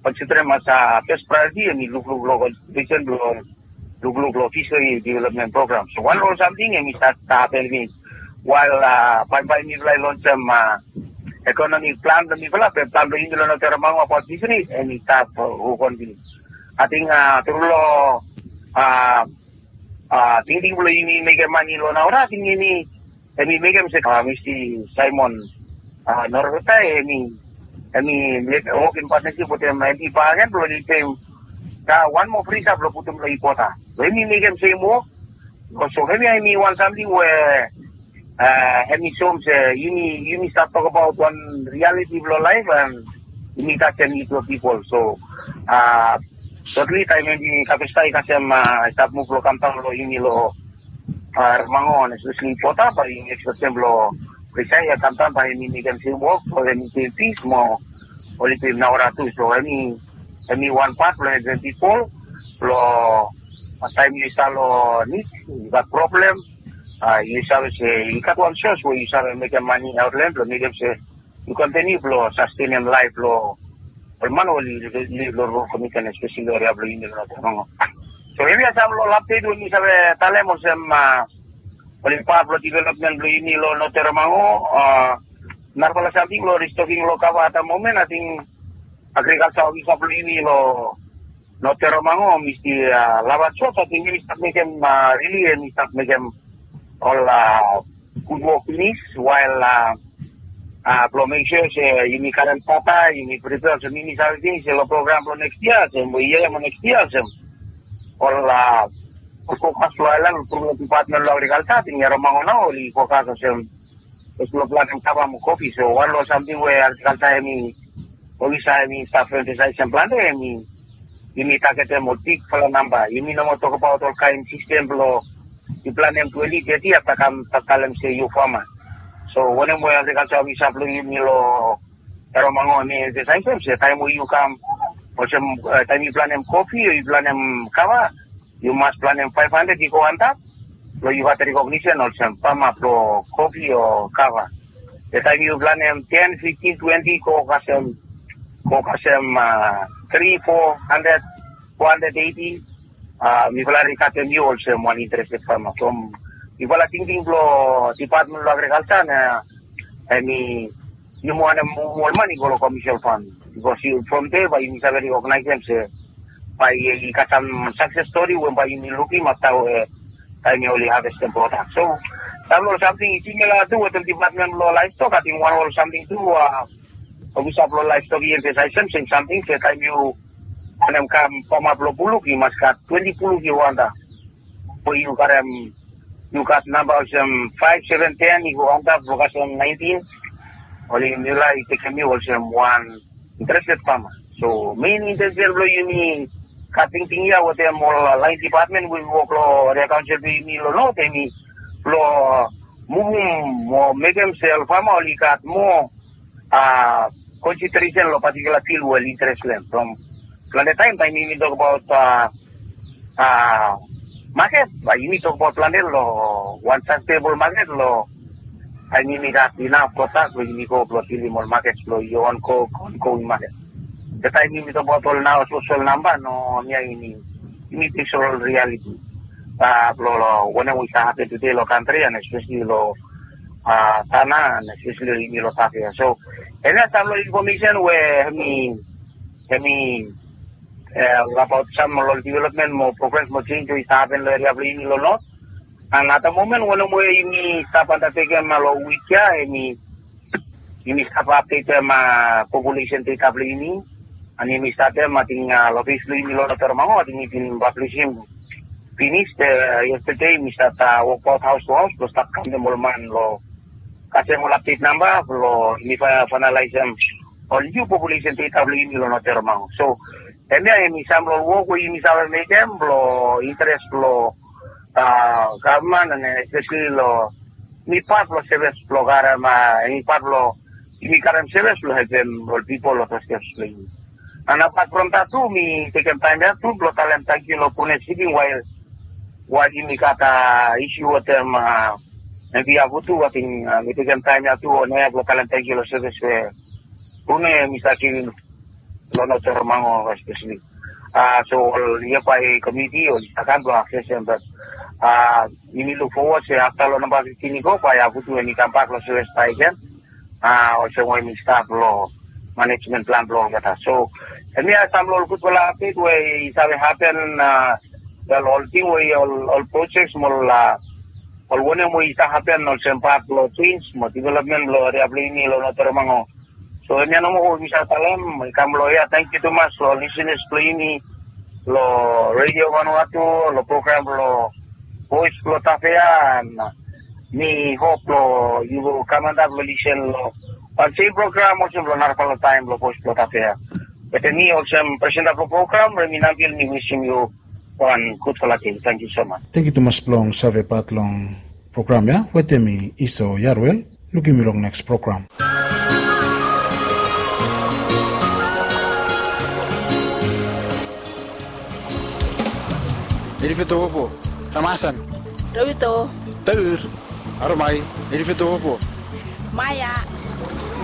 consider masa first priority and look constitution look fishery development program. So one or something and we start happen while by me launch some economic plan the develop plan the Indolo no Teramango about fishery and we start who continue. I think through thinking below ini make money lo na ora ting ini make se Mr. Simon Norota walk in partnership with them MP Pagan lo ni one more free up lo putum lo ipota. When we make them say more so I want something where shows you start talk about one reality of life and you touch and to people. So totally time di kapistay kasi start mo lo kampang lo lo mangon especially pota pa yung example presaya kampang pa yung migam si work for the peace mo only na ora tu so any one part lo people lo time you salo need you got problem you sabe se you got one source where you sabe make money outland lo migam se you continue lo sustain life lo hermano lo comican especially lo hablo indio no so maybe as hablo lapte do ni sabe talemos el Pablo development lo ini lo no termango narpala something lo restocking lo kava at the moment I think agriculture bisa lo ini lo no termango misti labat so I think we start making really and we start making all good work finish while make sure ini current pata ini prepare se mini salting se lo program lo next year se mo iya mo next year se all focus lo alang pro department lo agriculture ting yaro mangono li focus se lo plan taba mo coffee so one lo something where agriculture mi obisa mi staff fertilization plan mi ini target mo tik pala number ini no mo talk about all kind system lo di plan M20 jadi atakam takalem se you farmer. So when we agriculture we supply lo pero mango ni the same time you come or some time you plan coffee you plan kava you must plan 500 you go anta lo you got recognition or some farmer pro coffee or kava the time you plan 10 15 20 go kasem 3 400 480 we will recognize you also one interested farmer from igual thinking lo department lo agriculture na you want more money go commercial fund because you from there by you sabe recognize them say by some success story when by you looking at how time you only harvest the product so something similar to what the department lo livestock I think one or something to we have lo livestock emphasization saying something say time you when come from up lo puluk you must cut 20 puluk you want for you you got numbers 5, 7, 10, you go on top, focus on 19. Only in July, it takes me also one interested farmer. So, main intention, you mean cutting things out with them all line department, we work law, the council, we no, they mean, law, moving more, make themselves farmer, only got more concentration of particular field will interest them. From the time we talk about market, but you need to talk about planet law, one sustainable market law. I mean, we got enough quotas when you go to the more markets law, you want go in market. The time you need to talk about all now social number, no, you need to show reality. When we happen today, lo country, and especially lo Tana, and especially in lo Tafia. So, and that's some information where about some development more progress more change is happen area in lo not and at the moment when we ni start undertaking malo weekya ini start update population data ini and ini start mating obviously ini lo termango ini bin publishing finished yesterday we start work out house to house to start come molman lo kasi mo update number lo ini finalize all new population data ini lo termango so and then some work we make them blow interest blow government and especially lo ni part lo service blow ni part lo ni current service lo have them all people lo steps and apart from that too me take time there too blow talent thank you lo pune sitting while ini kata issue with them and we have to I think we take time there too on blow talent thank you lo service pune misaki lo lono termango especially. So nearby committee or akan block session but you look forward to after lo number 15 go by abutu any tampak lo sues again. Also when we start law management plan law kata. So kami asam lo kut wala apit way sabi happen all thing way all projects mola all one mo isa happen all sempat lo twins mo development lo reabli lo no termango. So kami ano mo bisa talem kam lo ya thank you too much lo listeners play lo radio Vanuatu lo program lo voice lo tafea ni hope lo you will come and have listen lo on same program also lo narpalo time lo voice lo tafea but ni also present of program remi nabil ni wishing you one good quality. Thank you so much. Thank you too much plong save patlong program ya wetemi iso yarwel looking me long next program. Edifito po. Ramasan. Robito. Taur. Armay. Edifito po. Maya.